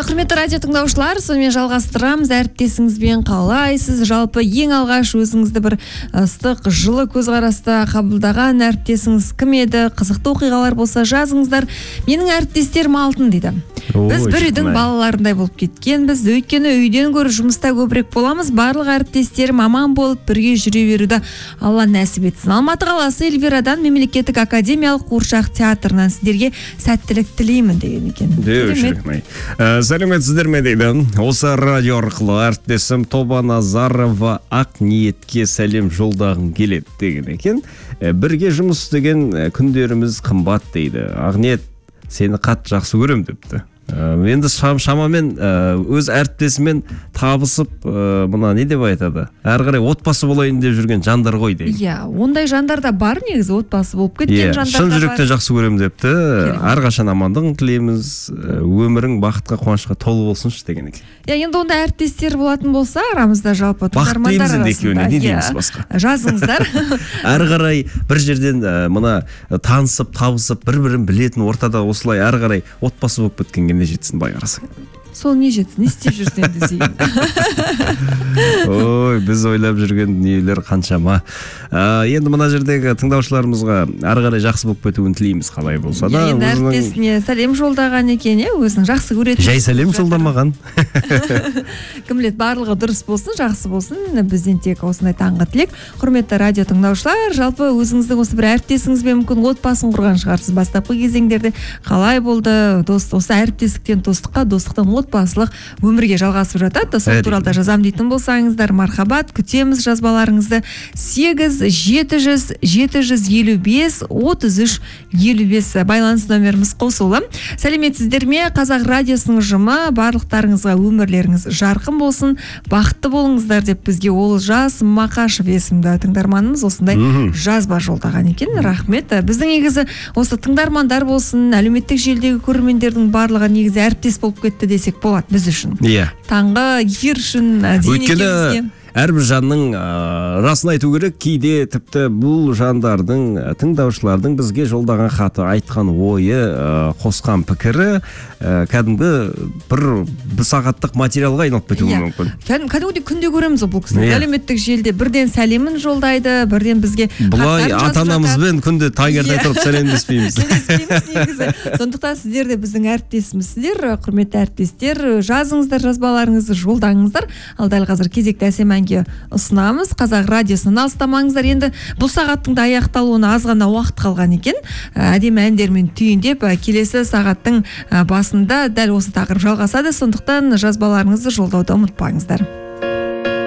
Құрметті радио тыңдаушылар, сонымен жалғастырамыз. Әріптесіңізбен қалайсыз? Жалпы ең алғаш өзіңізді бір ыстық, жылы көзқараста қабылдаған әріптесіңіз кім еді? Қызықты оқиғалар болса жазыңыздар. Менің әріптестерім алтын дейді. Біз бір үйдің балаларындай болып кеткенбіз. Өйткені үйден гөрі жұмыста көбірек боламыз. Барлық әріптестерім аман болып бірге жүре беруді Алла нәсіп етсін. Алматы қаласы Эльвирадан мемлекеттік академиялық қуыршақ театрынан сіздерге сәттілік тілеймін деген екен. Сәлеметсіздер ме дейді. Осы радио арқылы әріптесім Тоба Назарова ақ ниетке сәлем жолдағым келеді деген екен. Бірге жұмыс істеген күндеріміз қымбат дейді. Ақ ниет, сені қатты жақсы көрем депті. Енді шамамен өз әріптесімен табысып, мұна не деп айтады? Әрі қарай отбасы болайын деп жүрген жандар ғой дейді. Иә, ондай жандар да бар негізі, отбасы болып кеткен жандар да бар. Шын жүректен жақсы көрем депті. Әрқашан амандығын тілейміз, өмірің бақытқа, қуанышқа толы болсыншы деген екен. Енді онда әріптестер болатын болса, арамызда жалпы тыңдармандар арасында жазыңыздар. Әрі қарай бір жерден мына танысып, табысып, бір-бірін білетін ортада осылай әрі қарай отбасы болып кеткен не жетсін бай қарасаң. Сол не жетсін, не істеп жүрсен десейін. Ой, біз ойлап жүрген дүниелер қаншама. Енді мына жердегі тыңдаушыларымызға әрі қарай жақсы болып кетуін тілейміз, қалай болса да. Енді әріптесіне сәлем жолдаған екен, өзінің жақсы көретін. Жай сәлем жолдамаған. Кім біледі, барлығы дұрыс болсын, жақсы болсын. Бізден тек осындай таңғы тілек. Құрметті радио тыңдаушылар, жалпы өзіңіздің осы бір әріптесіңізбен мүмкін отбасын құрған шығарсыз. Бастапқы кезеңдерде қалай болды? Осы әріптестіктен достыққа, достықтан отбасылық өмірге жалғасып жатады. Сол туралы да жазам дейтін болсаңыздар, мархабат, күтеміз жазбаларыңызды. 8-755-33-55 байланыс нөміріміз қосулы. Сәлеметсіздер ме? Қазақ радиосының ұжымы, барлықтарыңызға өмірлеріңіз жарқын болсын, бақытты болыңыздар деп бізге Олжас Мақашев есімді тыңдарманымыз осындай жазба жолдаған екен. Рахмет. Біздің негізі осы тыңдармандар болсын, әлеуметтік желідегі көрермендердің барлығы негізі әріптес болып кетті десек болады біз үшін. Таңғы эфир үшін өйткені әрбір жанның расын айту керек, кейде тіпті бұл жандардың, тыңдаушылардың бізге жолдаған хаты, айтқан ойы, қосқан пікірі кәдімгі бір сағаттық материалға айналып кетуі мүмкін. Кәдімгі күнде көреміз бұл кісіні. Әлеуметтік желіде бірден сәлемін жолдайды, бірден бізге бұлай ата-анамызбен күнде таңертең тұрып сәлемдеспейміз. Сондықтан сіздер де біздің әріптесімізсіздер, құрметті әріптестер, жазыңыздар, жазбаларыңызды жолдаңыздар. Ал дәл қазір кезекті әсем әнге ұсынамыз. Қазақ радиосынан алыстамаңыздар. Енді бұл сағаттың да аяқталуына аз ғана уақыт қалған екен. Әдемі әндермен түйіндеп, келесі сағаттың басында дәл осы тақырып жалғасады. Сондықтан жазбаларыңызды жолдауды ұмытпаңыздар.